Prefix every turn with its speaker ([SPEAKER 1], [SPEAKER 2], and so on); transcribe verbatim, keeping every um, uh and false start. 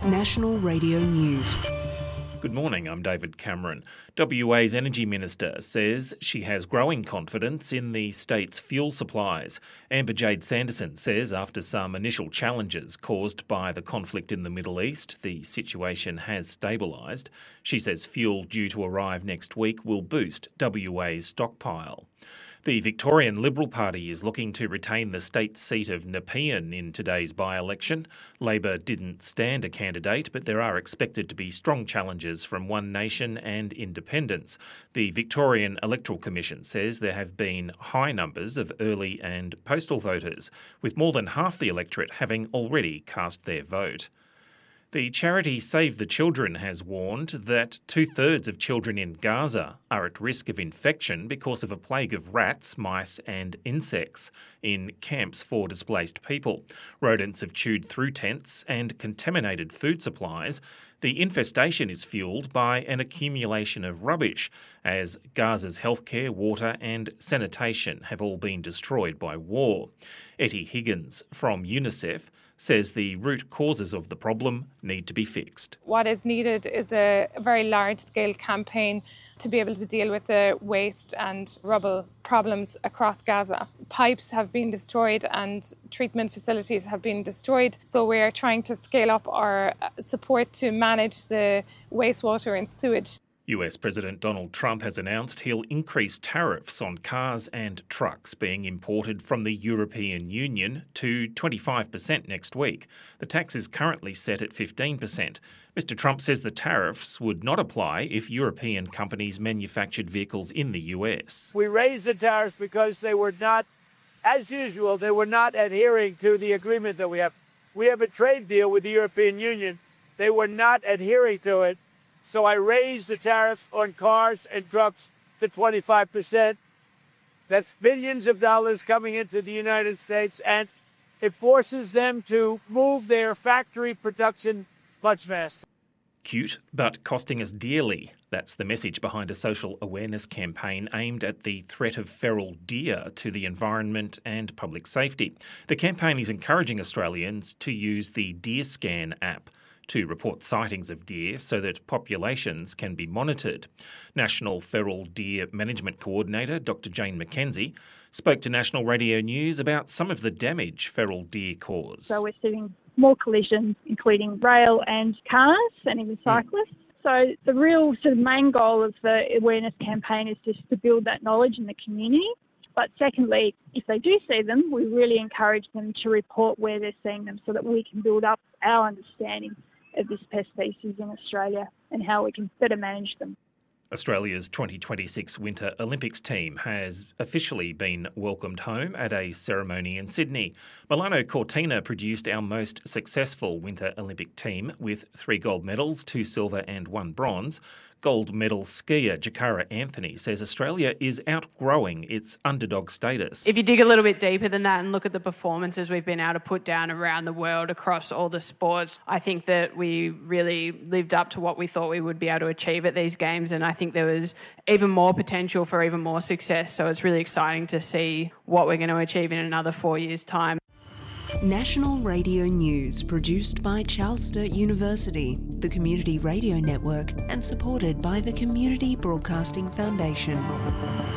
[SPEAKER 1] National Radio News.
[SPEAKER 2] Good morning, I'm David Cameron. W A's Energy Minister says she has growing confidence in the state's fuel supplies. Amber Jade Sanderson says after some initial challenges caused by the conflict in the Middle East, the situation has stabilised. She says fuel due to arrive next week will boost W A's stockpile. The Victorian Liberal Party is looking to retain the state seat of Nepean in today's by-election. Labor didn't stand a candidate, but there are expected to be strong challenges from One Nation and independents. The Victorian Electoral Commission says there have been high numbers of early and postal voters, with more than half the electorate having already cast their vote. The charity Save the Children has warned that two-thirds of children in Gaza are at risk of infection because of a plague of rats, mice and insects in camps for displaced people. Rodents have chewed through tents and contaminated food supplies. The infestation is fuelled by an accumulation of rubbish, as Gaza's healthcare, water and sanitation have all been destroyed by war. Etty Higgins from UNICEF says the root causes of the problem need to be fixed.
[SPEAKER 3] What is needed is a very large-scale campaign to be able to deal with the waste and rubble problems across Gaza. Pipes have been destroyed and treatment facilities have been destroyed, so we are trying to scale up our support to manage the wastewater and sewage.
[SPEAKER 2] U S President Donald Trump has announced he'll increase tariffs on cars and trucks being imported from the European Union to twenty-five percent next week. The tax is currently set at fifteen percent. Mister Trump says the tariffs would not apply if European companies manufactured vehicles in the U S.
[SPEAKER 4] We raised the tariffs because they were not, as usual, they were not adhering to the agreement that we have. We have a trade deal with the European Union. They were not adhering to it. So I raised the tariff on cars and trucks to twenty-five percent. That's billions of dollars coming into the United States, and it forces them to move their factory production much faster.
[SPEAKER 2] Cute, but costing us dearly. That's the message behind a social awareness campaign aimed at the threat of feral deer to the environment and public safety. The campaign is encouraging Australians to use the DeerScan app to report sightings of deer so that populations can be monitored. National Feral Deer Management Coordinator Doctor Jane McKenzie spoke to National Radio News about some of the damage feral deer cause.
[SPEAKER 5] So we're seeing more collisions, including rail and cars and even cyclists. Mm. So the real sort of main goal of the awareness campaign is just to build that knowledge in the community. But secondly, if they do see them, we really encourage them to report where they're seeing them so that we can build up our understanding of this pest species in Australia and how we can better manage them.
[SPEAKER 2] Australia's twenty twenty-six Winter Olympics team has officially been welcomed home at a ceremony in Sydney. Milano Cortina produced our most successful Winter Olympic team with three gold medals, two silver and one bronze. Gold medal skier Jakara Anthony says Australia is outgrowing its underdog status.
[SPEAKER 6] If you dig a little bit deeper than that and look at the performances we've been able to put down around the world across all the sports, I think that we really lived up to what we thought we would be able to achieve at these games, and I think there was even more potential for even more success. So it's really exciting to see what we're going to achieve in another four years' time.
[SPEAKER 1] National Radio News, produced by Charles Sturt University, the Community Radio Network, and supported by the Community Broadcasting Foundation.